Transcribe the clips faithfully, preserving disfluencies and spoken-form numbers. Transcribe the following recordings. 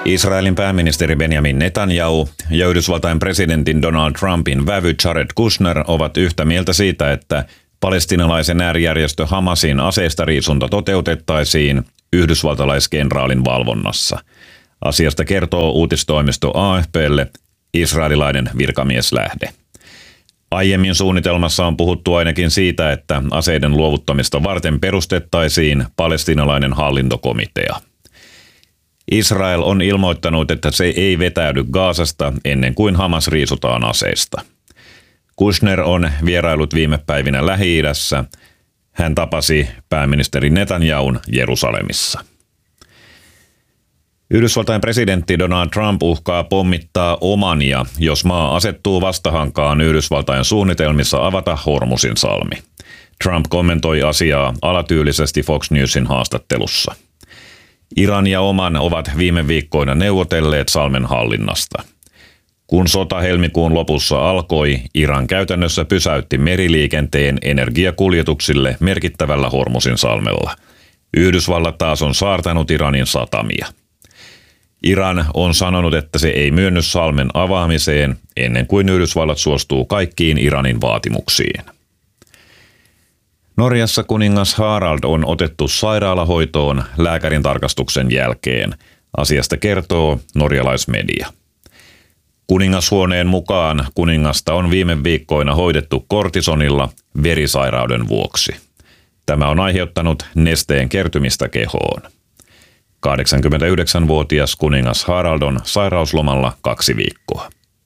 Israelin pääministeri Benjamin Netanyahu ja Yhdysvaltain presidentin Donald Trumpin vävy Jared Kushner ovat yhtä mieltä siitä, että palestiinalaisen äärijärjestö Hamasin aseistariisunta toteutettaisiin yhdysvaltalaiskenraalin valvonnassa. Asiasta kertoo uutistoimisto A F P:lle israelilainen virkamieslähde. Aiemmin suunnitelmassa on puhuttu ainakin siitä, että aseiden luovuttamista varten perustettaisiin palestiinalainen hallintokomitea. Israel on ilmoittanut, että se ei vetäydy Gazasta ennen kuin Hamas riisutaan aseista. Kushner on vierailut viime päivinä Lähi-idässä. Hän tapasi pääministeri Netanyahun Jerusalemissa. Yhdysvaltain presidentti Donald Trump uhkaa pommittaa Omania, jos maa asettuu vastahankaan Yhdysvaltain suunnitelmissa avata Hormuzin salmi. Trump kommentoi asiaa alatyylisesti Fox Newsin haastattelussa. Iran ja Oman ovat viime viikkoina neuvotelleet salmen hallinnasta. Kun sota helmikuun lopussa alkoi, Iran käytännössä pysäytti meriliikenteen energiakuljetuksille merkittävällä Hormuzin salmella. Yhdysvallat taas on saartanut Iranin satamia. Iran on sanonut, että se ei myönny salmen avaamiseen ennen kuin Yhdysvallat suostuu kaikkiin Iranin vaatimuksiin. Norjassa kuningas Harald on otettu sairaalahoitoon lääkärin tarkastuksen jälkeen. Asiasta kertoo norjalaismedia. Kuningashuoneen mukaan kuningasta on viime viikkoina hoidettu kortisonilla verisairauden vuoksi. Tämä on aiheuttanut nesteen kertymistä kehoon. kahdeksankymmentäyhdeksänvuotias kuningas Harald on sairauslomalla kaksi viikkoa.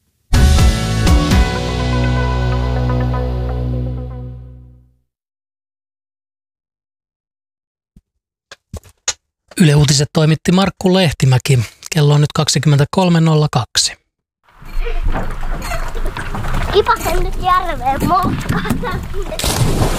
Yle Uutiset toimitti Markku Lehtimäki. Kello on nyt kaksikymmentäkolme nolla kaksi. Kipasen nyt järveen moskaan.